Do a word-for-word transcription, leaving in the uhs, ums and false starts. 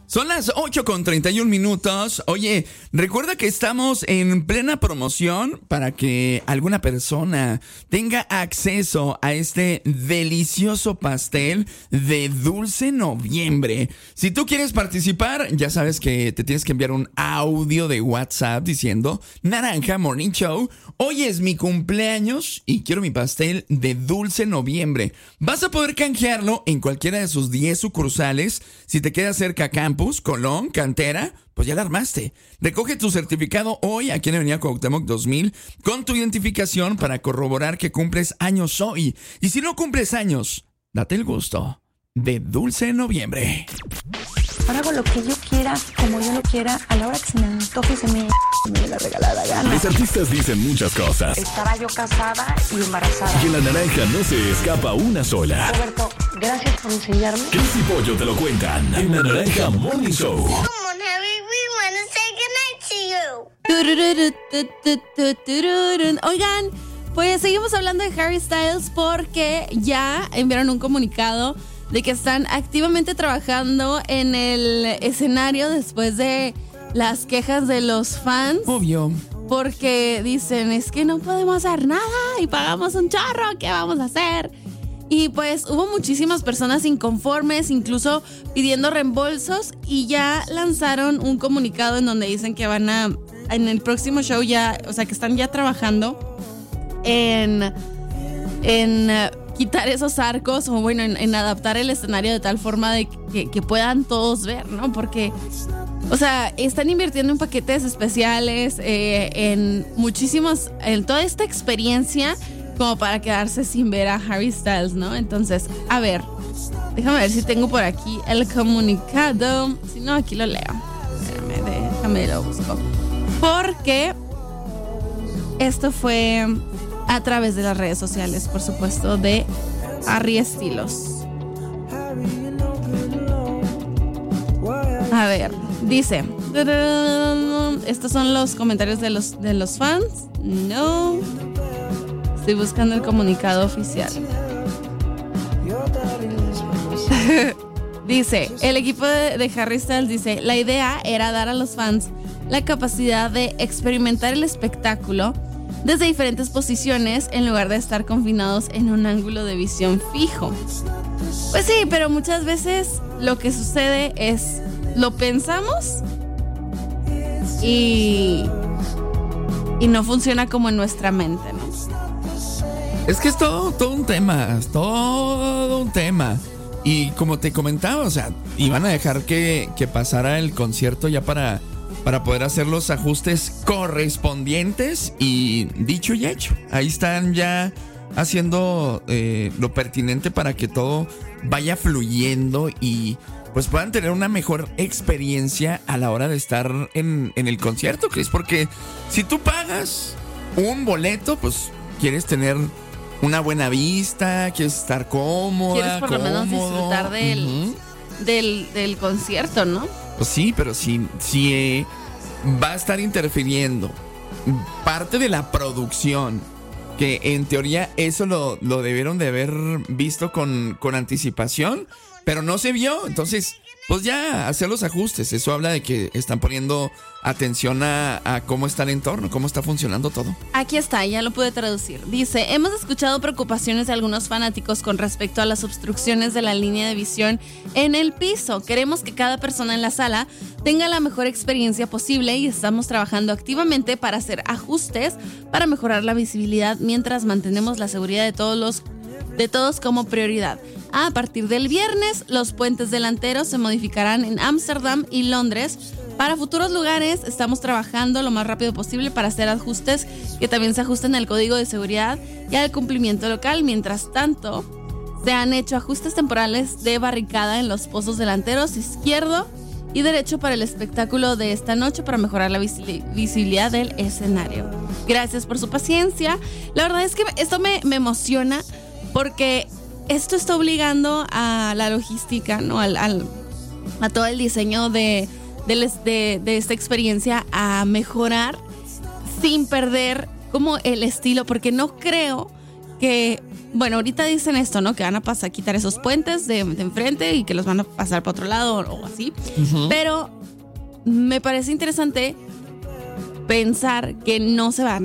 Son las ocho con treinta y un minutos. Oye, recuerda que estamos en plena promoción para que alguna persona tenga acceso a este delicioso pastel de Dulce Noviembre. Si tú quieres participar, ya sabes que te tienes que enviar un audio de WhatsApp diciendo: Naranja Morning Show, hoy es mi cumpleaños y quiero mi pastel de Dulce Noviembre. Vas a poder canjearlo en cualquiera de sus diez sucursales. Si te queda cerca Campus, Colón, Cantera, pues ya la armaste. Recoge tu certificado hoy aquí en Avenida Cuauhtémoc dos mil con tu identificación para corroborar que cumples años hoy. Y si no cumples años, date el gusto de Dulce Noviembre. Ahora hago lo que yo quiera, como yo lo quiera, a la hora que se me antoje y se me, me dé la regalada gana. Los artistas dicen muchas cosas. Estaba yo casada y embarazada. Y en La Naranja no se escapa una sola. Roberto, gracias por enseñarme. Chris y Pollo te lo cuentan en La Naranja Morning Show. Come on, Harry, we want to say goodnight to you. Oigan, pues seguimos hablando de Harry Styles porque ya enviaron un comunicado de que están activamente trabajando en el escenario después de las quejas de los fans. Obvio. Porque dicen, es que no podemos hacer nada y pagamos un chorro, ¿qué vamos a hacer? Y pues hubo muchísimas personas inconformes, incluso pidiendo reembolsos, y ya lanzaron un comunicado en donde dicen que van a, en el próximo show ya, o sea, que están ya trabajando en, en uh, quitar esos arcos, o bueno, en, en adaptar el escenario de tal forma de que, que puedan todos ver, ¿no? Porque, o sea, están invirtiendo en paquetes especiales, eh, en muchísimos, en toda esta experiencia como para quedarse sin ver a Harry Styles, ¿no? Entonces, a ver, déjame ver si tengo por aquí el comunicado. Si no, aquí lo leo. Espérame, déjame lo busco. Porque esto fue a través de las redes sociales, por supuesto, de Harry Styles. A ver, dice, estos son los comentarios de los, de los fans. No, estoy buscando el comunicado oficial. Dice, el equipo de, de Harry Styles dice, la idea era dar a los fans la capacidad de experimentar el espectáculo desde diferentes posiciones en lugar de estar confinados en un ángulo de visión fijo. Pues sí, pero muchas veces lo que sucede es, lo pensamos y, y no funciona como en nuestra mente, ¿no? Es que es todo, todo un tema, es todo un tema. Y como te comentaba, o sea, iban a dejar que, que pasara el concierto ya para, para poder hacer los ajustes correspondientes, y dicho y hecho, ahí están ya haciendo eh, lo pertinente para que todo vaya fluyendo y pues puedan tener una mejor experiencia a la hora de estar en, en el concierto, Chris, porque si tú pagas un boleto, pues quieres tener una buena vista, quieres estar cómoda, quieres por cómodo. lo menos disfrutar del, uh-huh. del, del concierto, ¿no? Pues sí, pero si, si eh, va a estar interfiriendo parte de la producción, que en teoría eso lo, lo debieron de haber visto con, con anticipación, pero no se vio, entonces pues ya hacer los ajustes. Eso habla de que están poniendo atención a, a cómo está el entorno, cómo está funcionando todo. Aquí está, ya lo pude traducir. Dice, hemos escuchado preocupaciones de algunos fanáticos con respecto a las obstrucciones de la línea de visión en el piso. Queremos que cada persona en la sala tenga la mejor experiencia posible y estamos trabajando activamente para hacer ajustes para mejorar la visibilidad mientras mantenemos la seguridad de todos los de todos como prioridad. A partir del viernes, los puentes delanteros se modificarán en Ámsterdam y Londres. Para futuros lugares, estamos trabajando lo más rápido posible para hacer ajustes que también se ajusten al código de seguridad y al cumplimiento local. Mientras tanto, se han hecho ajustes temporales de barricada en los pozos delanteros izquierdo y derecho para el espectáculo de esta noche para mejorar la visibilidad del escenario. Gracias por su paciencia. La verdad es que esto me, me emociona porque esto está obligando a la logística, ¿no? Al, al, a todo el diseño de, de, de, de esta experiencia a mejorar sin perder como el estilo, porque no creo que bueno, ahorita dicen esto, ¿no? Que van a pasar a quitar esos puentes de, de enfrente y que los van a pasar para otro lado o, o así. Uh-huh. Pero me parece interesante pensar que no se van